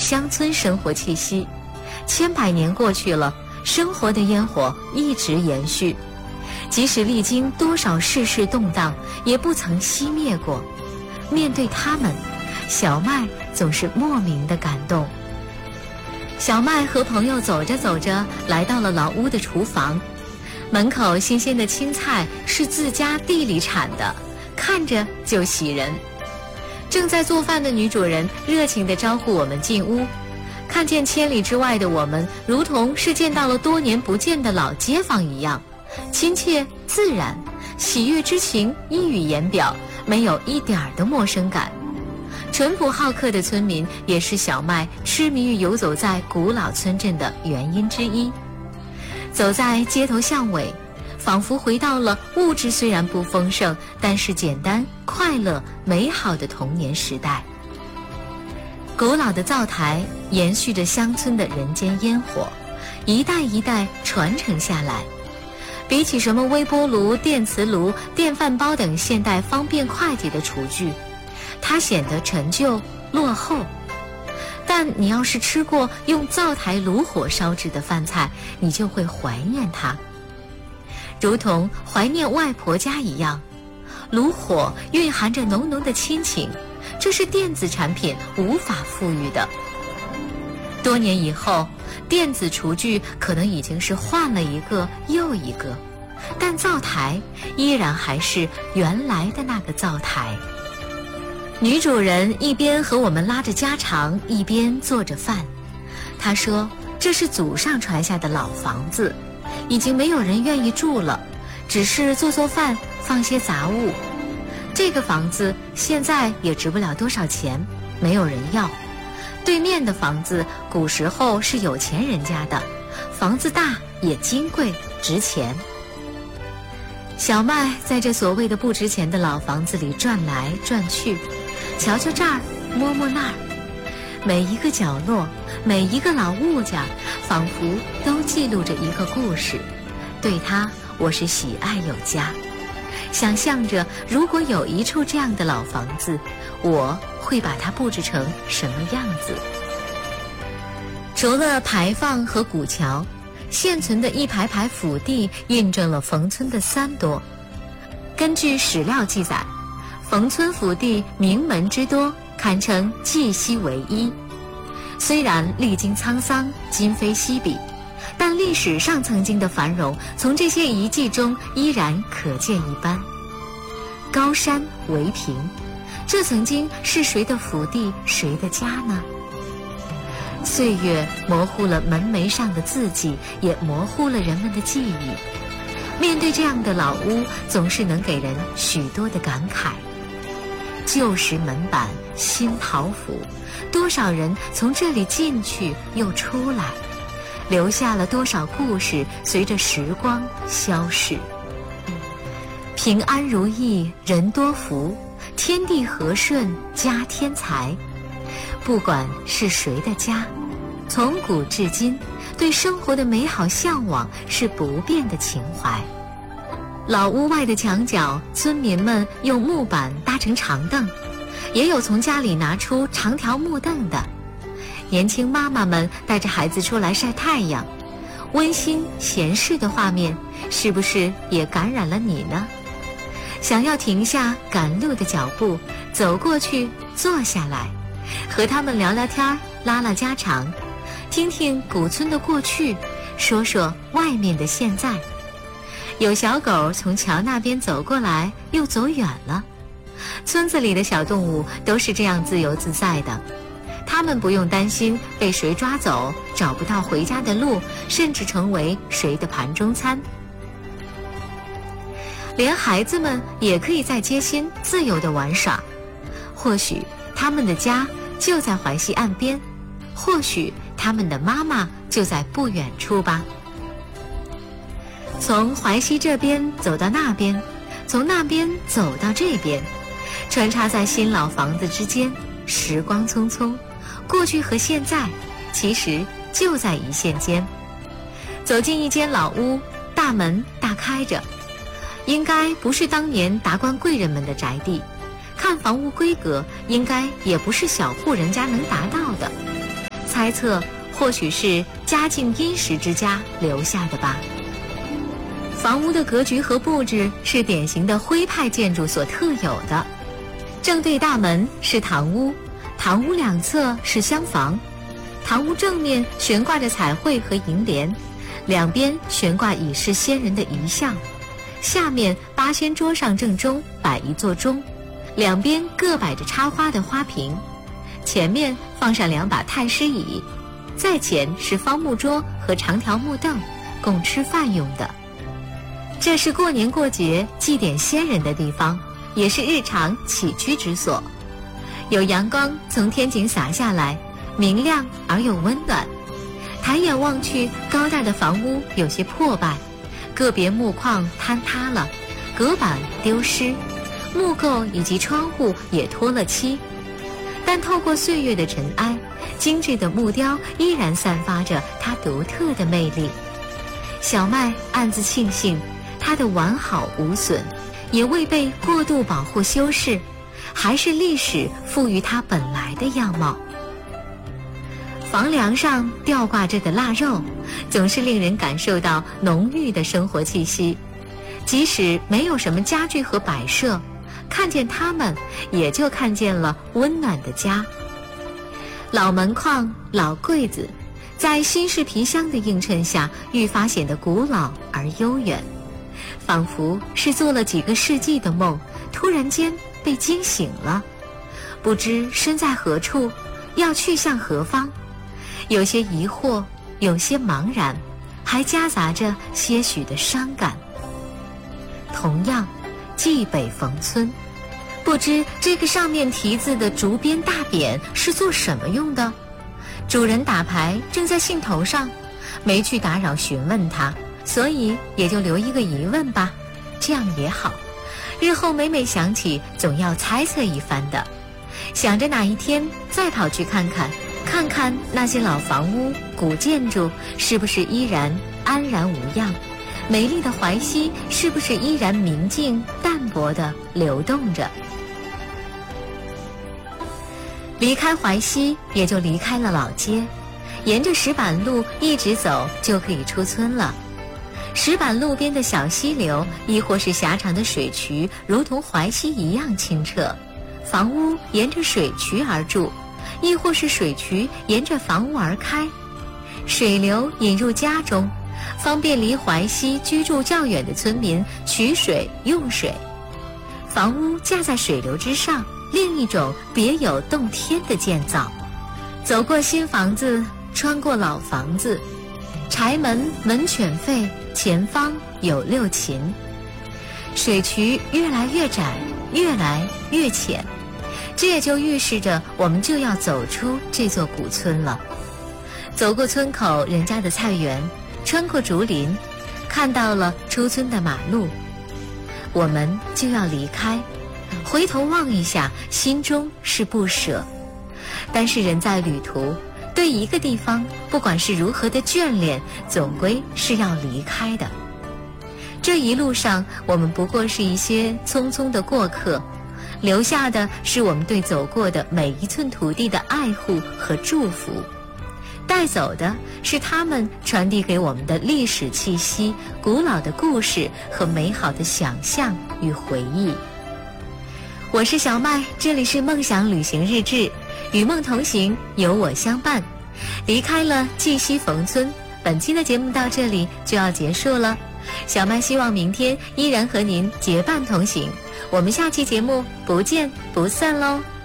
乡村生活气息。千百年过去了，生活的烟火一直延续，即使历经多少世事动荡，也不曾熄灭过。面对他们，小麦总是莫名的感动。小麦和朋友走着走着，来到了老屋的厨房。门口新鲜的青菜是自家地里产的，看着就喜人。正在做饭的女主人热情地招呼我们进屋，看见千里之外的我们，如同是见到了多年不见的老街坊一样，亲切自然，喜悦之情溢于言表，没有一点儿的陌生感。淳朴好客的村民也是小麦痴迷于游走在古老村镇的原因之一。走在街头巷尾，仿佛回到了物质虽然不丰盛，但是简单、快乐、美好的童年时代。古老的灶台延续着乡村的人间烟火，一代一代传承下来。比起什么微波炉、电磁炉、电饭煲等现代方便快捷的厨具，它显得陈旧落后。但你要是吃过用灶台炉火烧制的饭菜，你就会怀念它，如同怀念外婆家一样。炉火蕴含着浓浓的亲情，这是电子产品无法赋予的。多年以后，电子厨具可能已经是换了一个又一个，但灶台依然还是原来的那个灶台。女主人一边和我们拉着家常，一边做着饭。她说，这是祖上传下的老房子，已经没有人愿意住了，只是做做饭，放些杂物。这个房子现在也值不了多少钱，没有人要。对面的房子古时候是有钱人家的，房子大也金贵值钱。小麦在这所谓的不值钱的老房子里转来转去，瞧瞧这儿，摸摸那儿，每一个角落，每一个老物件，仿佛都记录着一个故事。对它，我是喜爱有加。想象着，如果有一处这样的老房子，我会把它布置成什么样子？除了牌坊和古桥，现存的一排排府地印证了冯村的3多。根据史料记载，冯村府地名门之多，堪称冀西唯一。虽然历经沧桑，今非昔比，但历史上曾经的繁荣，从这些遗迹中依然可见一斑。高山为平，这曾经是谁的府地，谁的家呢？岁月模糊了门楣上的字迹，也模糊了人们的记忆。面对这样的老屋，总是能给人许多的感慨。旧时门板，新桃府，多少人从这里进去又出来，留下了多少故事，随着时光消逝。平安如意人多福，天地和顺家添财。不管是谁的家，从古至今，对生活的美好向往是不变的情怀。老屋外的墙角，村民们用木板搭成长凳，也有从家里拿出长条木凳的。年轻妈妈们带着孩子出来晒太阳，温馨闲适的画面，是不是也感染了你呢？想要停下赶路的脚步，走过去坐下来，和他们聊聊天，拉拉家常，听听古村的过去，说说外面的现在。有小狗从桥那边走过来，又走远了。村子里的小动物都是这样自由自在的，它们不用担心被谁抓走，找不到回家的路，甚至成为谁的盘中餐。连孩子们也可以在街心自由地玩耍，或许他们的家就在淮西岸边，或许他们的妈妈就在不远处吧。从淮西这边走到那边，从那边走到这边，穿插在新老房子之间，时光匆匆，过去和现在其实就在一线间。走进一间老屋，大门大开着，应该不是当年达官贵人们的宅地，看房屋规格，应该也不是小户人家能达到的。 猜测或许是家境殷实之家留下的吧。房屋的格局和布置是典型的徽派建筑所特有的。正对大门是堂屋，堂屋两侧是厢房，堂屋正面悬挂着彩绘和楹联，两边悬挂已逝先人的遗像，下面八仙桌上正中摆一座钟，两边各摆着插花的花瓶，前面放上2把太师椅，再前是方木桌和长条木凳，供吃饭用的。这是过年过节祭奠先人的地方，也是日常起居之所。有阳光从天井洒下来，明亮而又温暖。抬眼望去，高大的房屋有些破败，个别木框坍塌了，隔板丢失，木构以及窗户也脱了漆。但透过岁月的尘埃，精致的木雕依然散发着它独特的魅力。小麦暗自庆幸它的完好无损，也未被过度保护修饰，还是历史赋予它本来的样貌。房梁上吊挂着的腊肉，总是令人感受到浓郁的生活气息。即使没有什么家具和摆设，看见它们，也就看见了温暖的家。老门框、老柜子，在新式皮箱的映衬下，愈发显得古老而悠远，仿佛是做了几个世纪的梦，突然间被惊醒了，不知身在何处，要去向何方，有些疑惑，有些茫然，还夹杂着些许的伤感。同样，蓟北逢村，不知这个上面题字的竹编大匾是做什么用的？主人打牌正在兴头上，没去打扰询问他，所以也就留一个疑问吧，这样也好。日后每每想起，总要猜测一番的，想着哪一天再跑去看看，看看那些老房屋、古建筑是不是依然安然无恙，美丽的淮西是不是依然明净淡泊地流动着。离开淮西，也就离开了老街，沿着石板路一直走就可以出村了。石板路边的小溪流，亦或是狭长的水渠，如同淮西一样清澈。房屋沿着水渠而筑，亦或是水渠沿着房屋而开，水流引入家中，方便离淮西居住较远的村民取水用水。房屋架在水流之上，另一种别有洞天的建造。走过新房子，穿过老房子，柴门门犬吠，前方有6禽。水渠越来越窄，越来越浅，这也就预示着我们就要走出这座古村了。走过村口人家的菜园，穿过竹林，看到了出村的马路，我们就要离开。回头望一下，心中是不舍，但是人在旅途，对一个地方不管是如何的眷恋，总归是要离开的。这一路上，我们不过是一些匆匆的过客，留下的是我们对走过的每一寸土地的爱护和祝福，带走的是他们传递给我们的历史气息、古老的故事和美好的想象与回忆。我是小麦，这里是梦想旅行日志，与梦同行，有我相伴。离开了蓟溪逢村，本期的节目到这里就要结束了。小麦希望明天依然和您结伴同行，我们下期节目不见不散喽。